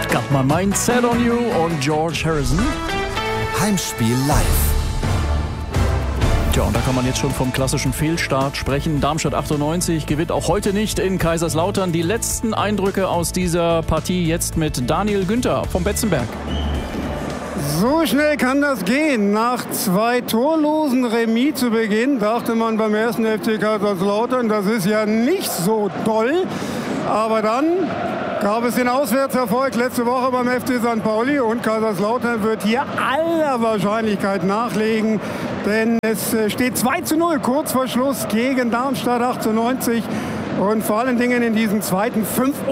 Got My Mind Set on You und George Harrison. Heimspiel live. Tja, und da kann man jetzt schon vom klassischen Fehlstart sprechen. Darmstadt 98 gewinnt auch heute nicht in Kaiserslautern. Die letzten Eindrücke aus dieser Partie jetzt mit Daniel Günther vom Betzenberg. So schnell kann das gehen. Nach 2 torlosen Remis zu Beginn dachte man beim ersten FC Kaiserslautern, das ist ja nicht so toll. Aber dann gab es den Auswärtserfolg letzte Woche beim FC St. Pauli und Kaiserslautern wird hier aller Wahrscheinlichkeit nachlegen. Denn es steht 2:0 kurz vor Schluss gegen Darmstadt 98. Und vor allen Dingen in diesen zweiten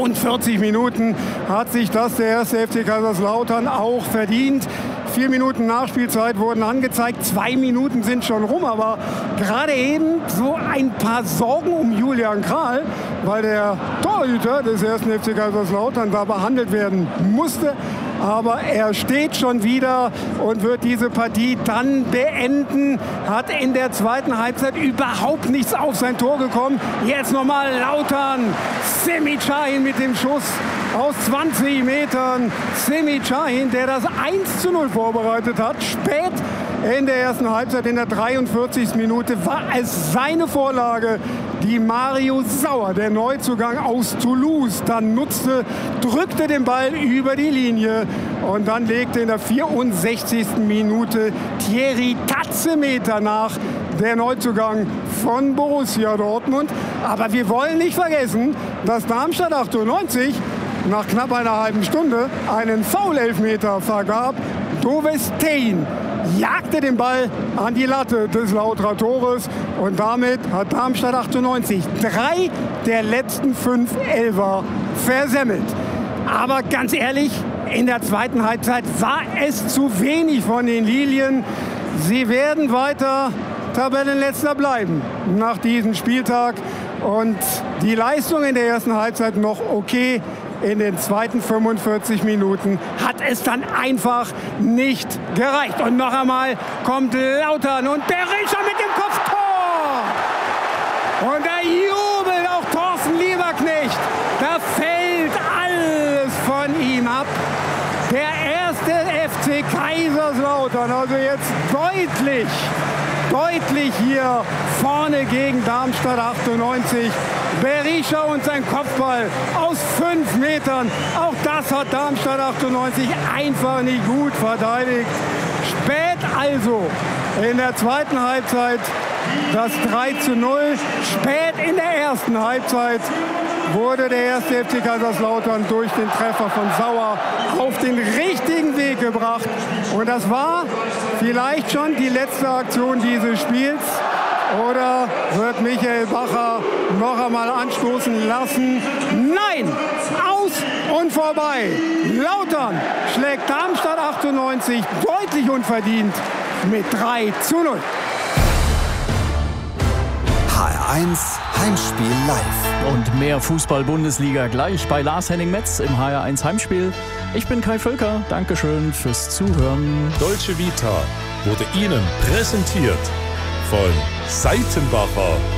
45 Minuten hat sich das der erste FC Kaiserslautern auch verdient. 4 Minuten Nachspielzeit wurden angezeigt, 2 Minuten sind schon rum, aber gerade eben so ein paar Sorgen um Julian Kral, weil der Torhüter des ersten FC Kaiserslautern da behandelt werden musste. Aber er steht schon wieder und wird diese Partie dann beenden. Hat in der zweiten Halbzeit überhaupt nichts auf sein Tor gekommen. Jetzt nochmal Lautern. Semih Şahin mit dem Schuss aus 20 Metern. Semih Şahin, der das 1:0 vorbereitet hat. Spät in der ersten Halbzeit, in der 43. Minute, war es seine Vorlage, die Mario Sauer, der Neuzugang aus Toulouse, dann nutzte, drückte den Ball über die Linie und dann legte in der 64. Minute Thierry Tatzemeter nach, der Neuzugang von Borussia Dortmund. Aber wir wollen nicht vergessen, dass Darmstadt 98 nach knapp einer halben Stunde einen Foul-Elfmeter vergab. Doves Tein jagte den Ball an die Latte des Lauterer Tores und damit hat Darmstadt 98 3 der letzten 5 Elfer versemmelt. Aber ganz ehrlich, in der zweiten Halbzeit war es zu wenig von den Lilien. Sie werden weiter Tabellenletzter bleiben nach diesem Spieltag und die Leistung in der ersten Halbzeit noch okay. In den zweiten 45 Minuten hat es dann einfach nicht gereicht. Und noch einmal kommt Lautern und Berisha mit dem Kopftor. Und da jubelt auch Thorsten Lieberknecht. Da fällt alles von ihm ab. Der erste FC Kaiserslautern, also jetzt deutlich hier vorne gegen Darmstadt 98. Berisha und sein Kopfball aus 5 Metern. Auch das hat Darmstadt 98 einfach nicht gut verteidigt. Spät also in der zweiten Halbzeit das 3:0. Spät in der ersten Halbzeit wurde der erste FC Kaiserslautern durch den Treffer von Sauer auf den richtigen Weg gebracht. Und das war vielleicht schon die letzte Aktion dieses Spiels. Oder wird Michael Bacher noch einmal anstoßen lassen? Nein! Aus und vorbei! Lautern schlägt Darmstadt 98 deutlich unverdient mit 3:0. HR1 Heimspiel live. Und mehr Fußball-Bundesliga gleich bei Lars-Henning Metz im HR1 Heimspiel. Ich bin Kai Völker. Dankeschön fürs Zuhören. Deutsche Vita wurde Ihnen präsentiert von Seitenbacher.